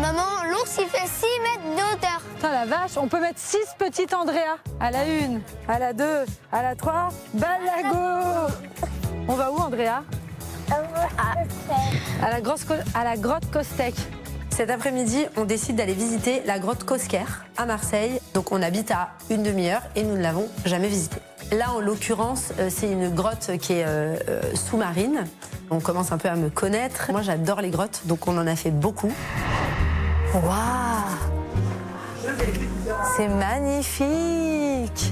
Maman, l'ours, il fait 6 mètres de hauteur. Putain, la vache, on peut mettre 6 petites Andrea. À la 1, à la 2, à la 3, balago. On va où, Andrea? À la grotte Costec. Cet après-midi, on décide d'aller visiter la grotte Cosquer à Marseille. Donc on habite à une demi-heure et nous ne l'avons jamais visitée. Là, en l'occurrence, c'est une grotte qui est sous-marine. On commence un peu à me connaître. Moi, j'adore les grottes, donc on en a fait beaucoup. Waouh! C'est magnifique!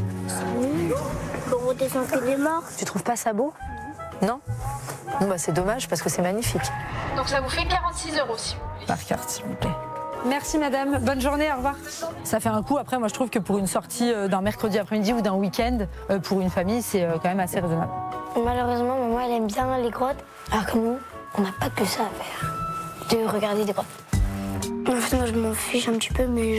Pour redescendre les morts. Tu trouves pas ça beau? Non? Bon, bah, c'est dommage parce que c'est magnifique. Donc ça vous fait 46 € si vous voulez. Par carte, s'il vous plaît. Merci madame, bonne journée, au revoir. Ça fait un coup, après moi je trouve que pour une sortie d'un mercredi après-midi ou d'un week-end, pour une famille, c'est quand même assez raisonnable. Malheureusement, maman, elle aime bien les grottes. Alors que nous, on n'a pas que ça à faire. De regarder des grottes. En fait, moi, je m'en fiche un petit peu, mais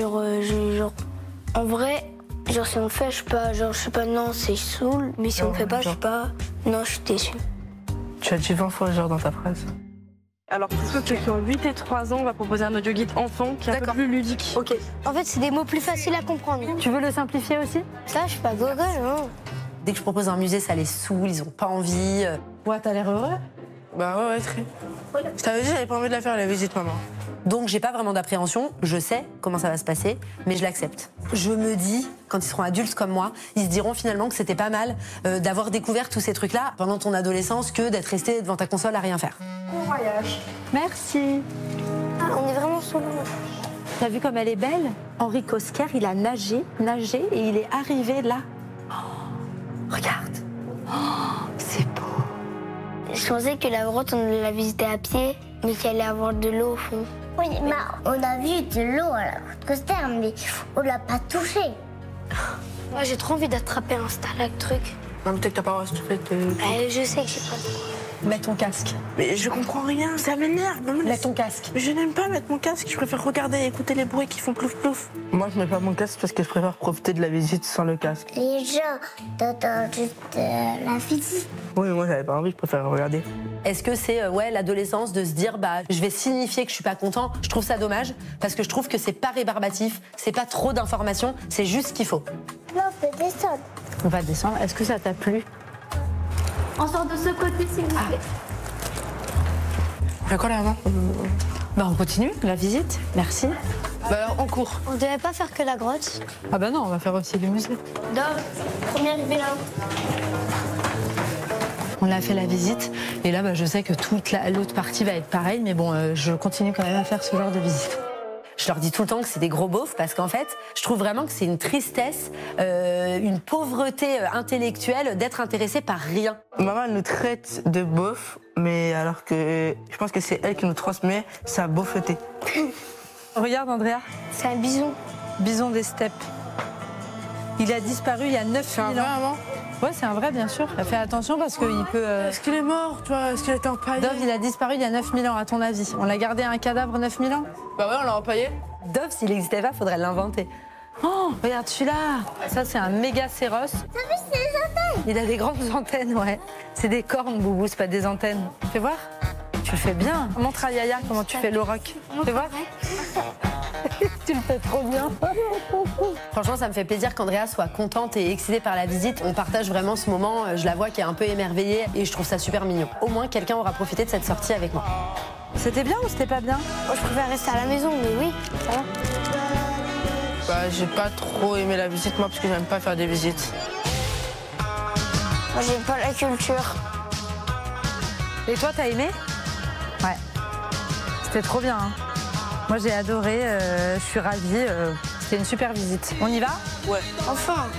en vrai, si on le fait, je sais pas, non, c'est saoul. Mais si on le fait pas, je sais pas, non, je suis déçue. Tu as dit 20 fois genre dans ta phrase. Alors pour ceux qui ont 8 et 3 ans, on va proposer un audio guide enfant qui est un peu plus ludique. Ok. En fait, c'est des mots plus faciles à comprendre. Tu veux le simplifier aussi? Ça, je suis pas gogol, non. Dès que je propose un musée, ça les saoule, ils ont pas envie. Ouais, t'as l'air heureux? Bah ouais, très. Je t'avais dit, j'avais pas envie de la faire la visite, maman. Donc j'ai pas vraiment d'appréhension, je sais comment ça va se passer, mais je l'accepte. Je me dis, quand ils seront adultes comme moi, ils se diront finalement que c'était pas mal d'avoir découvert tous ces trucs-là pendant ton adolescence que d'être resté devant ta console à rien faire. Bon voyage. Merci. Ah, on est vraiment sous l'eau. T'as vu comme elle est belle? Henri Cosquer, il a nagé et il est arrivé là. Oh, regarde. Oh, c'est beau. Je pensais que la grotte, on la visitait à pied, mais qu'il allait avoir de l'eau au fond. Oui, mais on a vu de l'eau à la grotte Cosquer, mais on l'a pas touché. Moi, j'ai trop envie d'attraper un stalactruc. Non, mais peut-être que t'as pas reçu fait. Je sais que j'ai pas de quoi. Mets ton casque. Mais je comprends rien, ça m'énerve. Mets ton casque. Mais je n'aime pas mettre mon casque, je préfère regarder et écouter les bruits qui font plouf plouf. Moi, je mets pas mon casque parce que je préfère profiter de la visite sans le casque. Les gens, t'entends juste la visite. Oui, moi, j'avais pas envie, je préfère regarder. Est-ce que c'est l'adolescence de se dire bah je vais signifier que je suis pas content? Je trouve ça dommage parce que je trouve que c'est pas rébarbatif, c'est pas trop d'informations, c'est juste ce qu'il faut. Là, on peut descendre. On va descendre. Est-ce que ça t'a plu? On sort de ce côté s'il vous plaît. Fait quoi là, maman? Bah on continue la visite. Merci. Bah alors, on court. On devait pas faire que la grotte. Ah bah non, on va faire aussi le musée. Dove, premier arrivé là. On a fait la visite et là bah, je sais que toute l'autre partie va être pareille, mais bon, je continue quand même à faire ce genre de visite. Je leur dis tout le temps que c'est des gros beaufs parce qu'en fait, je trouve vraiment que c'est une tristesse, une pauvreté intellectuelle d'être intéressé par rien. Maman, elle nous traite de beauf, mais alors que je pense que c'est elle qui nous transmet sa beaufeté. Regarde Andrea, C'est un bison. bison des steppes. Il a disparu il y a 9000 C'est un ans. vrai, maman? Ouais, c'est un vrai, bien sûr. Fais attention parce qu'il peut... Est-ce qu'il est mort, tu vois? Est-ce qu'il a été empaillé? Dove, il a disparu il y a 9000 ans, à ton avis. On l'a gardé un cadavre 9000 ans? Bah ouais, on l'a empaillé. Dove, s'il n'existait pas, faudrait l'inventer. Oh, regarde celui-là. Ça, c'est un mégacéros. T'as vu, c'est les antennes? Il a des grandes antennes, ouais. C'est des cornes, Boubou, c'est pas des antennes. Fais voir. Tu le fais bien. Montre à Yaya comment tu fais l'auroch. Fais voir. Tu le fais trop bien. Franchement, ça me fait plaisir qu'Andrea soit contente et excitée par la visite. On partage vraiment ce moment, je la vois qui est un peu émerveillée et je trouve ça super mignon. Au moins, quelqu'un aura profité de cette sortie avec moi. C'était bien ou c'était pas bien? Moi, je préfère rester à la maison, mais oui, ça va. Bah, j'ai pas trop aimé la visite, moi, parce que j'aime pas faire des visites. Moi, j'ai pas la culture. Et toi, t'as aimé? Ouais. C'était trop bien. Hein. Moi, j'ai adoré. Je suis ravie. C'était une super visite. On y va? Ouais. Enfin.